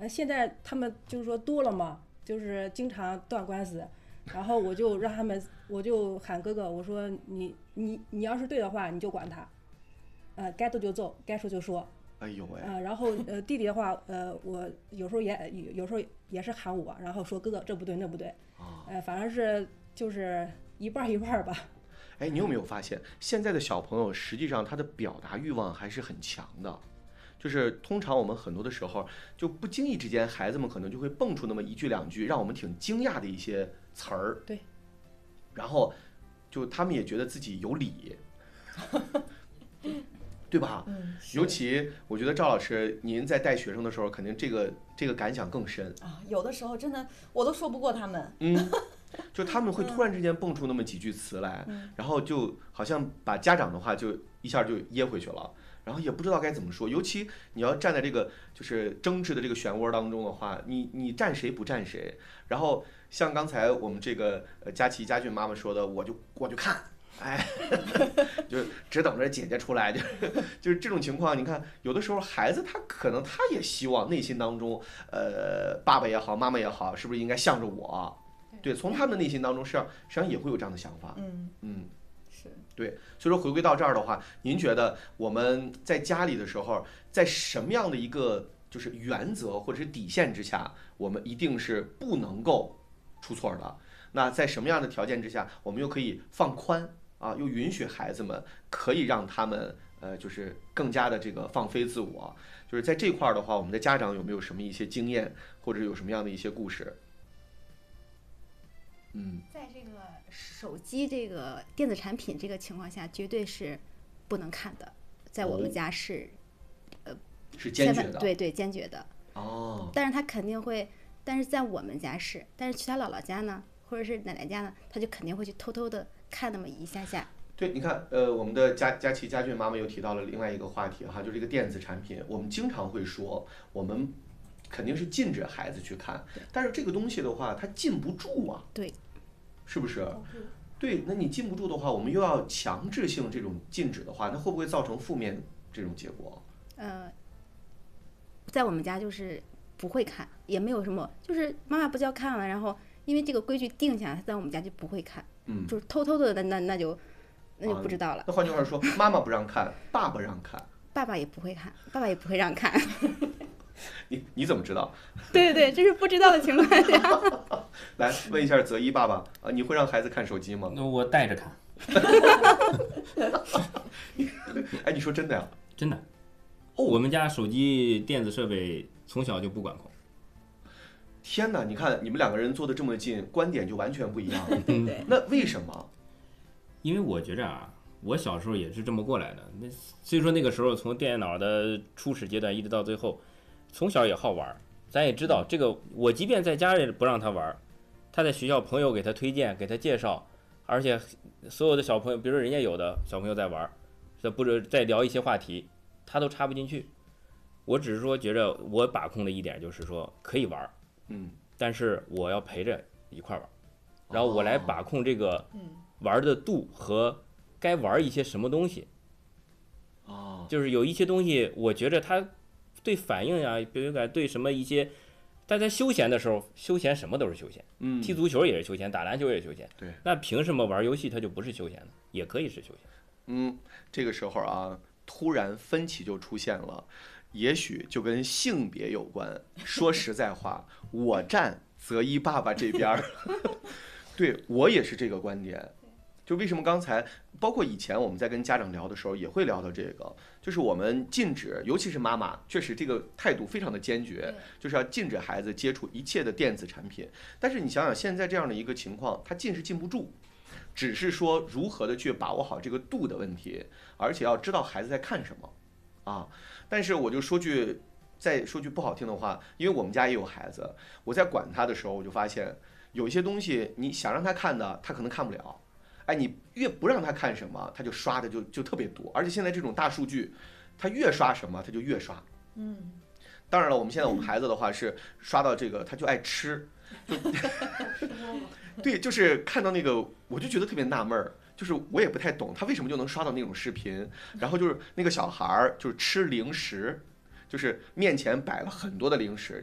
现在他们就是说多了嘛，就是经常断官司，然后我就让他们，我就喊哥哥，我说你要是对的话，你就管他，该揍就揍，该说就说。 哎呦喂！ 然后弟弟的话，我有时候也是喊我，然后说哥哥这不对那不对，反正是就是一半一半吧。 哎，你有没有发现，现在的小朋友实际上他的表达欲望还是很强的，就是通常我们很多的时候就不经意之间，孩子们可能就会蹦出那么一句两句，让我们挺惊讶的一些词儿。 对。 然后就他们也觉得自己有理。对吧？尤其我觉得赵老师，您在带学生的时候，肯定这个感想更深啊。有的时候真的我都说不过他们。 就他们会突然之间蹦出那么几句词来，然后就好像把家长的话就一下就噎回去了，然后也不知道该怎么说。尤其你要站在这个就是争执的这个漩涡当中的话，你站谁不站谁。然后像刚才我们这个佳俊妈妈说的，我就看。哎，就只等着姐姐出来，就是这种情况。你看，有的时候孩子他可能他也希望内心当中，爸爸也好，妈妈也好，是不是应该向着我？对，从他们的内心当中，实际上也会有这样的想法。 是对。所以说回归到这儿的话，您觉得我们在家里的时候，在什么样的一个就是原则或者是底线之下，我们一定是不能够出错的？那在什么样的条件之下，我们又可以放宽？又允许孩子们可以让他们就是更加的这个放飞自我，就是在这块儿的话，我们的家长有没有什么一些经验，或者有什么样的一些故事？ 在这个手机这个电子产品这个情况下，绝对是不能看的，在我们家是， 是坚决的， 对坚决的。但是他肯定会，但是在我们家是，但是去他姥姥家呢，或者是奶奶家呢，他就肯定会去偷偷的看那么一下下。 对，你看，我们的佳俊妈妈又提到了另外一个话题哈，就是这个电子产品，我们经常会说，我们肯定是禁止孩子去看，但是这个东西的话，它禁不住啊。 对。 是不是？对，那你禁不住的话，我们又要强制性这种禁止的话，那会不会造成负面这种结果？ 在我们家就是不会看，也没有什么，就是妈妈不叫看了，然后因为这个规矩定下来，在我们家就不会看，就是偷偷的，那就不知道了。 那换句话说，妈妈不让看，爸爸让看， 爸爸也不会看，爸爸也不会让看。 你怎么知道？ 对，这是不知道的情况下。 来问一下泽一爸爸你会让孩子看手机吗？ 那我带着看。 哎，你说真的呀？ 真的。我们家手机电子设备从小就不管控。 天哪！你看你们两个人坐得这么近，观点就完全不一样。那为什么？ 因为我觉着我小时候也是这么过来的。所以说那个时候从电脑的初始阶段一直到最后，从小也好玩。咱也知道这个，我即便在家里不让他玩，他在学校朋友给他推荐、给他介绍，而且所有的小朋友，比如说人家有的小朋友在玩，不是在聊一些话题，他都插不进去。我只是说觉着我把控的一点就是说可以玩，但是我要陪着一块玩，然后我来把控这个玩的度和该玩一些什么东西。就是有一些东西，我觉着他对反应呀，比如对什么一些，大家休闲的时候，休闲什么都是休闲，踢足球也是休闲，打篮球也是休闲。 对， 那凭什么玩游戏它就不是休闲的？也可以是休闲。 这个时候突然分歧就出现了，也许就跟性别有关。说实在话，我站泽一爸爸这边对，我也是这个观点。就为什么刚才包括以前我们在跟家长聊的时候也会聊到这个，就是我们禁止，尤其是妈妈，确实这个态度非常的坚决，就是要禁止孩子接触一切的电子产品。但是你想想现在这样的一个情况，他禁是禁不住，只是说如何的去把握好这个度的问题，而且要知道孩子在看什么但是我就再说句不好听的话，因为我们家也有孩子，我在管他的时候，我就发现有一些东西你想让他看的，他可能看不了。你越不让他看什么，他就刷的就特别多，而且现在这种大数据，他越刷什么他就越刷。当然了，我们孩子的话是刷到这个他就爱吃，对，就是看到那个我就觉得特别纳闷儿，就是我也不太懂他为什么就能刷到那种视频，然后就是那个小孩儿就是吃零食。就是面前摆了很多的零食，